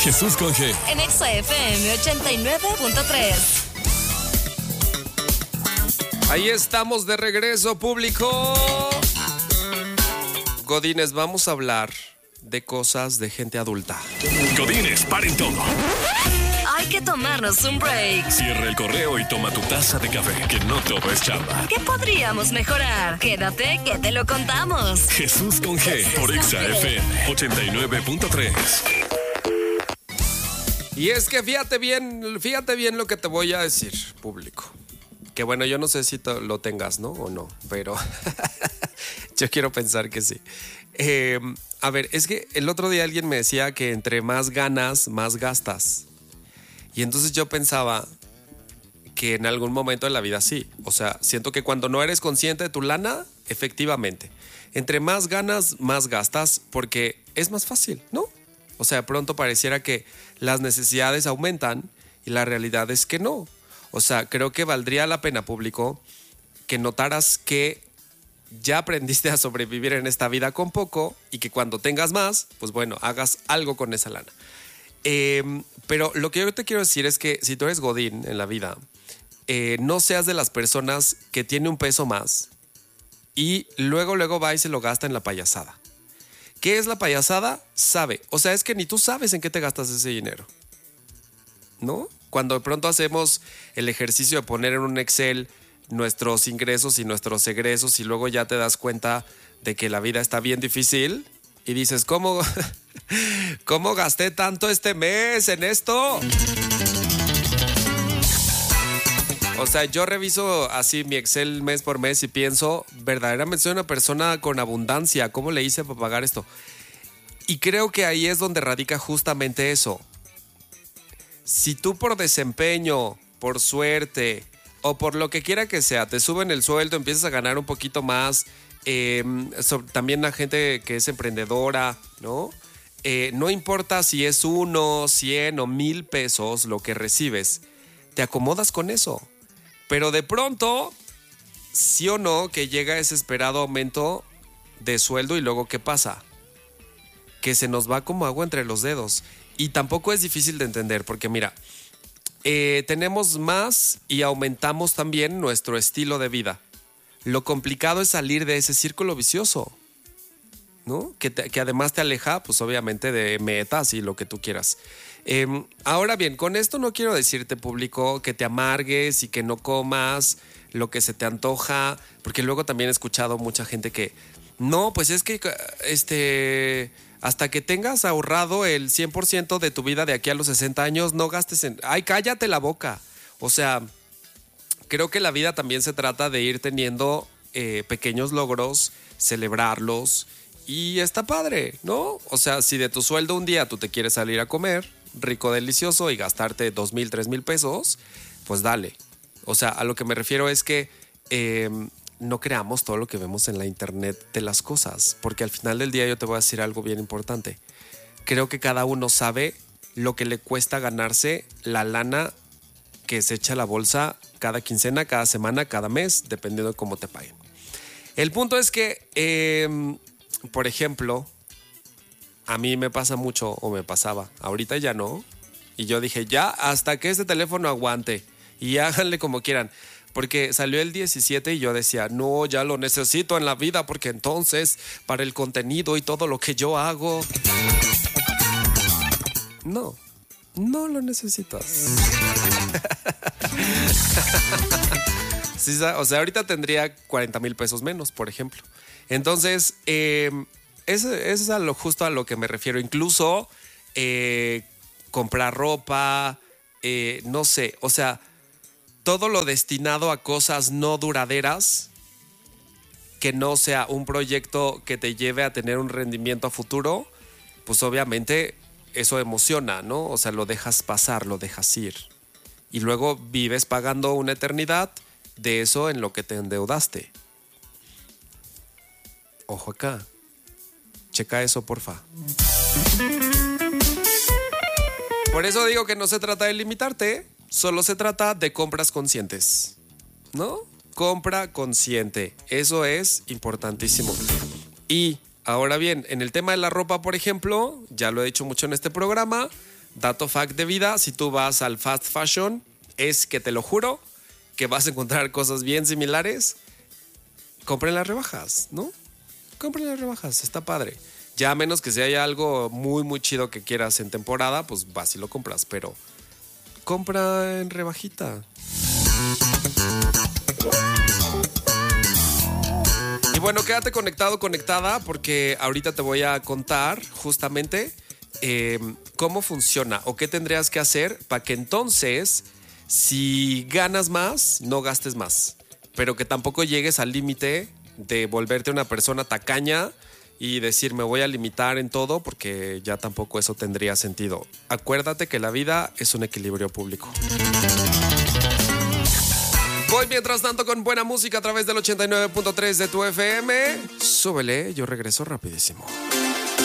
Jesús con G. En Exa FM 89.3. Ahí estamos de regreso, público. Godines, vamos a hablar de cosas de gente adulta. Godines, paren todo. Hay que tomarnos un break. Cierra el correo y toma tu taza de café, que no todo es chamba. ¿Qué podríamos mejorar? Quédate que te lo contamos. Jesús con G por Exa FM 89.3. Y es que fíjate bien lo que te voy a decir, público. Que bueno, yo no sé si lo tengas, ¿no? O no, pero yo quiero pensar que sí. A ver, es que el otro día alguien me decía que entre más ganas, más gastas. Y entonces yo pensaba que en algún momento de la vida sí. O sea, siento que cuando no eres consciente de tu lana, efectivamente, entre más ganas, más gastas, porque es más fácil, ¿no? O sea, de pronto pareciera que las necesidades aumentan y la realidad es que no. O sea, creo que valdría la pena, público, que notaras que ya aprendiste a sobrevivir en esta vida con poco y que cuando tengas más, pues bueno, hagas algo con esa lana. Pero lo que yo te quiero decir es que si tú eres godín en la vida, no seas de las personas que tiene un peso más y luego va y se lo gasta en la payasada. ¿Qué es la payasada? Sabe. O sea, es que ni tú sabes en qué te gastas ese dinero, ¿no? Cuando de pronto hacemos el ejercicio de poner en un Excel nuestros ingresos y nuestros egresos y luego ya te das cuenta de que la vida está bien difícil y dices, ¿cómo gasté tanto este mes en esto? O sea, yo reviso así mi Excel mes por mes y pienso, verdaderamente soy una persona con abundancia, ¿cómo le hice para pagar esto? Y creo que ahí es donde radica justamente eso. Si tú por desempeño, por suerte o por lo que quiera que sea, te suben el sueldo, empiezas a ganar un poquito más, también la gente que es emprendedora, ¿no? No importa si es 1, 100 o 1,000 pesos lo que recibes, te acomodas con eso. Pero de pronto, sí o no, que llega ese esperado aumento de sueldo y luego ¿qué pasa? Que se nos va como agua entre los dedos. Y tampoco es difícil de entender porque mira, tenemos más y aumentamos también nuestro estilo de vida. Lo complicado es salir de ese círculo vicioso, ¿no? Que además te aleja, pues obviamente, de metas y lo que tú quieras. Ahora bien, con esto no quiero decirte, público, que te amargues y que no comas lo que se te antoja, porque luego también he escuchado mucha gente que, no, pues es que hasta que tengas ahorrado el 100% de tu vida de aquí a los 60 años, no gastes en... ¡Ay, cállate la boca! O sea, creo que la vida también se trata de ir teniendo pequeños logros, celebrarlos y está padre, ¿no? O sea, si de tu sueldo un día tú te quieres salir a comer rico, delicioso y gastarte 2,000, 3,000 pesos, pues dale. O sea, a lo que me refiero es que no creamos todo lo que vemos en la internet de las cosas, porque al final del día yo te voy a decir algo bien importante. Creo que cada uno sabe lo que le cuesta ganarse la lana que se echa a la bolsa cada quincena, cada semana, cada mes, dependiendo de cómo te paguen. El punto es que, por ejemplo, a mí me pasa mucho, o me pasaba, ahorita ya no, y yo dije, ya, hasta que este teléfono aguante, y háganle como quieran. Porque salió el 17 y yo decía, no, ya lo necesito en la vida porque entonces para el contenido y todo lo que yo hago... No lo necesitas. Sí, o sea, ahorita tendría 40,000 pesos menos, por ejemplo. Entonces, eso es justo a lo que me refiero. Incluso comprar ropa, no sé, o sea... Todo lo destinado a cosas no duraderas, que no sea un proyecto que te lleve a tener un rendimiento a futuro, pues obviamente eso emociona, ¿no? O sea, lo dejas pasar, lo dejas ir. Y luego vives pagando una eternidad de eso en lo que te endeudaste. Ojo acá. Checa eso, porfa. Por eso digo que no se trata de limitarte, solo se trata de compras conscientes, ¿no? Compra consciente, eso es importantísimo. Y ahora bien, en el tema de la ropa, por ejemplo, ya lo he dicho mucho en este programa, dato fact de vida, si tú vas al fast fashion, es que te lo juro que vas a encontrar cosas bien similares. Compren las rebajas, ¿no? Compren las rebajas, está padre. Ya a menos que si haya algo muy, muy chido que quieras en temporada, pues vas y lo compras, pero compra en rebajita. Y bueno, quédate conectado, conectada, porque ahorita te voy a contar justamente cómo funciona o qué tendrías que hacer para que entonces, si ganas más, no gastes más, pero que tampoco llegues al límite de volverte una persona tacaña y decir me voy a limitar en todo, porque ya tampoco eso tendría sentido. Acuérdate que la vida es un equilibrio público. Voy mientras tanto con buena música a través del 89.3 de tu FM. Súbele, yo regreso rapidísimo.